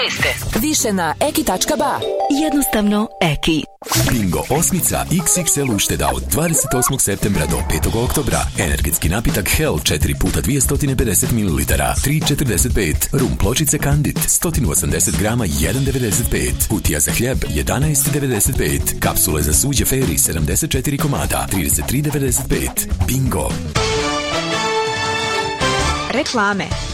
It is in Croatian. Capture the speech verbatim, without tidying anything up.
Više na eki tačka ba. Jednostavno Eki. Bingo osmica iks iks el ušteda od dvadeset osmog septembra do petog oktobra. Energetski napitak Hell četiri puta dvjesto pedeset mililitara, tri četrdeset pet. Rum pločice Candid sto osamdeset grama, jedan devedeset pet. Kutija za hljeb jedanaest devedeset pet. Kapsule za suđe Fairy sedamdeset četiri komada, trideset tri devedeset pet. Bingo. Reklame.